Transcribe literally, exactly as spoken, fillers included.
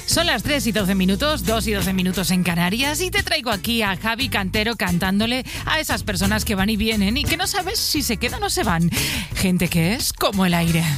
Son las tres y doce minutos, dos y doce minutos en Canarias, y te traigo aquí a Javi Cantero cantándole a esas personas que van y vienen y que no sabes si se quedan o se van. Gente que es como el aire.